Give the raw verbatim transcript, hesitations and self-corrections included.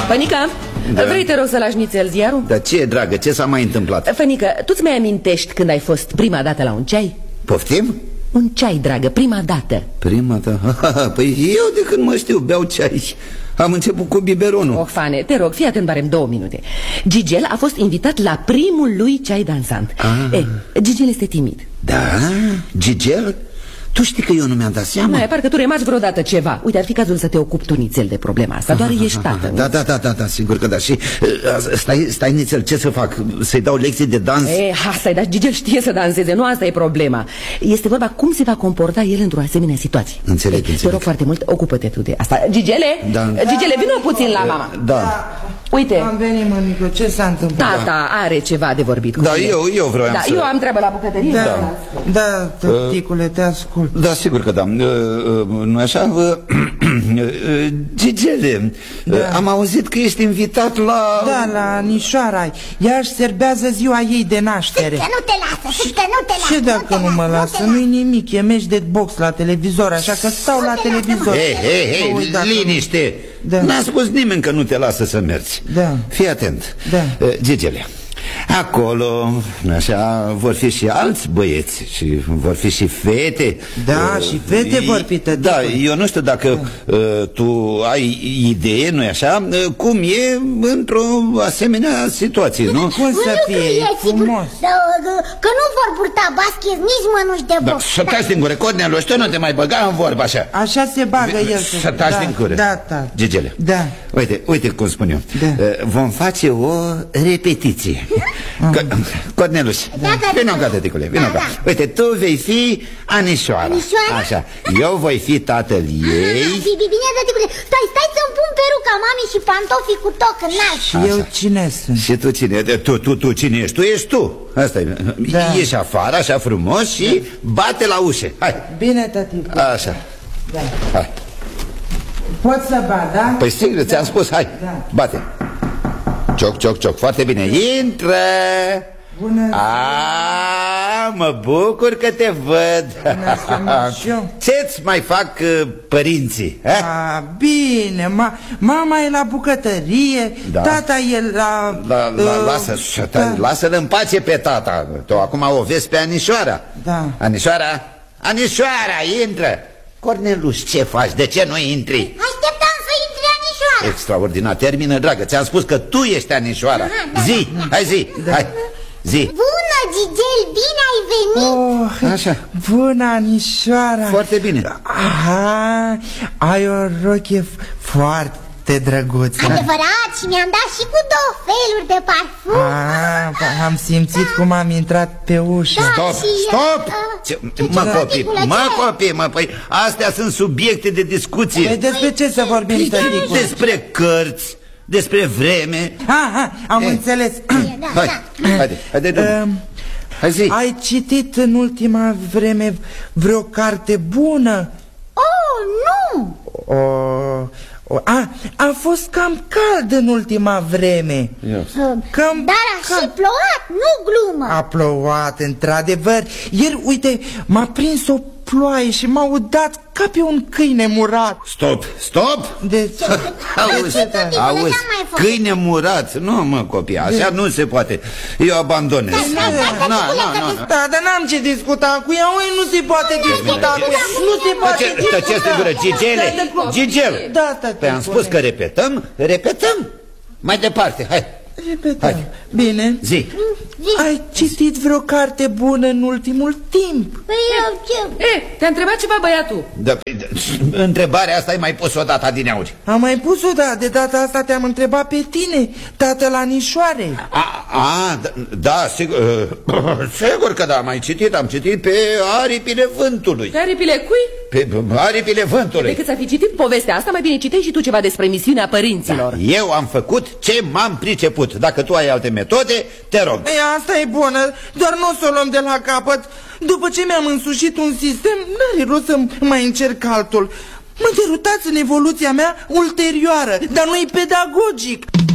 Fănică, da. Vrei, te rog, să lași nițel ziarul? Dar ce, dragă, ce s-a mai întâmplat? Fănică, tu-ți mai amintești când ai fost prima dată la un ceai? Poftim? Un ceai, dragă, prima dată. Prima dată? Păi eu de când mă știu beau ceai. Am început cu biberonul. Oh, Fane, te rog, fii atent, barem două minute. Gigel a fost invitat la primul lui ceai dansant. ah. E, Gigel este timid. Da? Gigel? Tu știi că eu nu mi-am dat seama? Nu, parcă tu remați vreodată ceva. Uite, ar fi cazul să te ocupi tu nițel de problema asta. Doar aha, ești tată. Da, da, da, da, da, sigur că da. Și stai, stai nițel, ce să fac? Să-i dau lecții de dans? E, asta-i, dar Gigel știe să danseze, nu asta e problema. Este vorba cum se va comporta el într-o asemenea situație. Înțeleg, e, înțeleg. Te rog foarte mult, ocupă-te tu de asta. Gigele? Da. Gigele, vină puțin la mama. Da, da. Uite. Am venit, mămică, ce s-a întâmplat? Tata are ceva de vorbit cu Da, tine. eu, eu vreau da, să... eu am treabă la bucătărie. Da, da, tăticule, te ascult. Da, sigur că da. Nu așa? Gigele, da. Am auzit că ești invitat la... Da, la Nișoara. Ea își serbează ziua ei de naștere. Că nu te lasă, și că nu te lasă. Ce dacă nu mă lasă? Nu-i nimic, e meci de box la televizor, așa că stau la televizor. Hei, hei, hei, liniște. Da. N-a spus nimeni că nu te lasă să mergi. Da. Fii atent. Da. Gigele, acolo, așa, vor fi și alți băieți și vor fi și fete. Da, și fete vor fi, tăticul. Da, eu nu știu dacă da. uh, tu ai idee, nu-i așa, uh, cum e într-o asemenea situație, nu? Cum să fie, frumos. Da, că nu vor purta baschet, nici mănuși de box. Da, să taci din gură, Cornelu, tu nu te mai băga în vorbă așa. Așa se bagă el. Să taci da, din gură. Da, da. Gigele, da. Uite, uite cum spun eu. Da. uh, Vom face o repetiție. Corneluș, vino ca, tăticule, vino ca. Uite, tu vei fi Anișoara. Așa, eu voi fi tatăl ei. Bine, tăticule, stai, stai să-mi pun peruca mami și pantofii cu toc înalt. Și eu cine sunt? Și tu cine? Tu, tu, tu cine ești? Tu ești tu. Asta e. Da. Ieși afară, așa frumos și bate la ușă. Hai. Bine, tăticule. Așa. Da. Hai. Pot să bat, da? Păi sigur, ți-am spus, hai, da. Bate. Cioc, cioc, cioc, foarte bine. Intră! Bună! A, mă bucur că te văd. Bună, ce-ți mai fac uh, părinții? Eh? A, bine, ma, mama e la bucătărie, da. Tata e la... la, la uh, Lasă-l da. lasă în pace pe tata. Tu acum o vezi pe Anișoara. Da. Anișoara, Anișoara, intră. Corneluș, ce faci? De ce nu intri? Așteptam să intri Anișoara. Extraordinar, termină, dragă. Ți-am spus că tu ești Anișoara. Aha, da. Zi, hai zi, da. Hai, zi. Bună, Gigel, bine ai venit. Oh, așa. Bună, Anișoara. Foarte bine. Aha, ai o rochie foarte drăguță. Adevărat, și mi-am dat și cu două feluri de parfum. Ah, am simțit cum am intrat pe ușă. Da, Stop, și, stop! uh, ce, ce, mă ce, copii, tăticule, mă ce? copii, mă, păi astea sunt subiecte de discuție. Păi despre ce să vorbim, tăticule? Despre cărți, despre vreme. Aha, am Ei. înțeles. Da, Hai, da. haide, haide, uh, hai zi. Ai citit în ultima vreme vreo carte bună? Oh, nu! O, o, a, a fost cam cald în ultima vreme. Cam Dar a cald. și plouat, nu glumă. A plouat, într-adevăr. Ieri, uite, m-a prins o ploaie și m-a udat ca pe un câine murat. Stop, stop! De ce? Auzi, auzi, câine murat. Nu, mă, copii, așa nu se poate. Eu abandonez. Da, da, da, da, dar n-am ce discuta cu ea. Ui, nu se poate discuta cu ea. Nu se poate discuta. Tăceți în gură, Gigele, Gigele. Da, tăticule. Păi am spus că repetăm, repetăm. Mai departe, hai. Repetăm. Hai. Bine. Zi. Ai citit vreo carte bună în ultimul timp? Păi eu ce? E, te-a întrebat ceva băiatul. Da, întrebarea asta ai mai pus odată adineauri. Am mai pus-o, da, de data asta te-am întrebat pe tine, tatăl Anișoarei. A, a, da, da sigur, sigur că da, am mai citit, am citit pe Aripile Vântului. Pe aripile cui? Pe Aripile Vântului. Decât să fi citit povestea asta, mai bine citești și tu ceva despre misiunea părinților. Da, eu am făcut ce m-am priceput. Dacă tu ai alte metode, te rog. Ei, asta e bună, doar nu o să o luăm de la capăt. După ce mi-am însușit un sistem, n-are rost să mai încerc altul. Mă derutați în evoluția mea ulterioară, dar nu e pedagogic.